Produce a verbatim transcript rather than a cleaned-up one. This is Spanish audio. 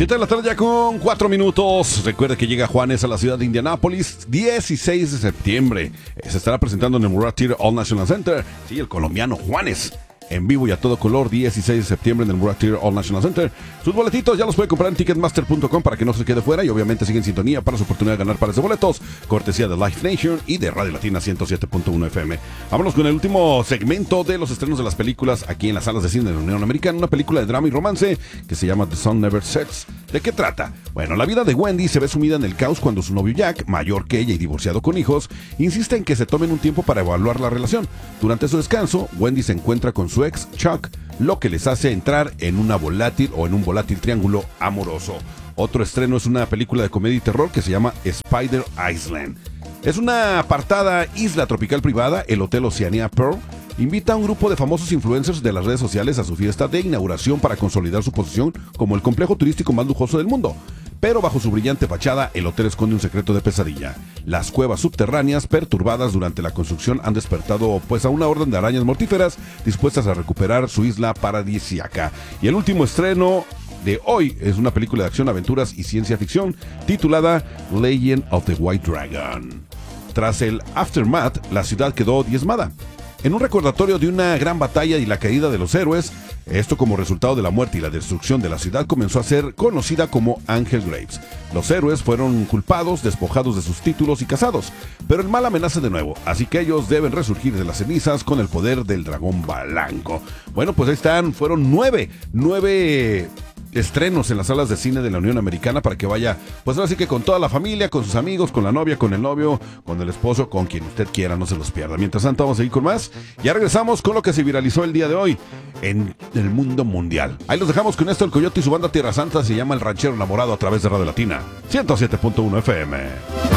siete de la tarde ya con cuatro minutos. Recuerde que llega Juanes a la ciudad de Indianápolis dieciséis de septiembre. Se estará presentando en el Murat Theater All National Center. Sí, el colombiano Juanes. En vivo y a todo color, dieciséis de septiembre en el Murat Theater All National Center. Sus boletitos ya los puede comprar en ticketmaster punto com para que no se quede fuera y obviamente sigue en sintonía para su oportunidad de ganar pares de boletos, cortesía de Live Nation y de Radio Latina ciento siete punto uno F M. Vámonos con el último segmento de los estrenos de las películas aquí en las salas de cine de la Unión Americana, una película de drama y romance que se llama The Sun Never Sets. ¿De qué trata? Bueno, la vida de Wendy se ve sumida en el caos cuando su novio Jack, mayor que ella y divorciado con hijos, insiste en que se tomen un tiempo para evaluar la relación. Durante su descanso, Wendy se encuentra con su ex, Chuck, lo que les hace entrar en una volátil o en un volátil triángulo amoroso. Otro estreno es una película de comedia y terror que se llama Spider Island. Es una apartada isla tropical privada, el Hotel Oceania Pearl invita a un grupo de famosos influencers de las redes sociales a su fiesta de inauguración para consolidar su posición como el complejo turístico más lujoso del mundo. Pero bajo su brillante fachada, el hotel esconde un secreto de pesadilla. Las cuevas subterráneas, perturbadas durante la construcción, han despertado pues a una orden de arañas mortíferas dispuestas a recuperar su isla paradisíaca. Y el último estreno de hoy es una película de acción, aventuras y ciencia ficción titulada Legend of the White Dragon. Tras el Aftermath, la ciudad quedó diezmada. En un recordatorio de una gran batalla y la caída de los héroes, esto como resultado de la muerte y la destrucción de la ciudad comenzó a ser conocida como Angel Graves. Los héroes fueron culpados, despojados de sus títulos y casados, pero el mal amenaza de nuevo, así que ellos deben resurgir de las cenizas con el poder del dragón blanco. Bueno, pues ahí están, fueron nueve, nueve estrenos en las salas de cine de la Unión Americana para que vaya, pues ahora sí que con toda la familia, con sus amigos, con la novia, con el novio, con el esposo, con quien usted quiera, no se los pierda. Mientras tanto, vamos a seguir con más. Ya regresamos con lo que se viralizó el día de hoy en el mundo mundial. Ahí los dejamos con esto, el Coyote y su banda Tierra Santa, se llama El Ranchero Enamorado a través de Radio Latina ciento siete punto uno F M.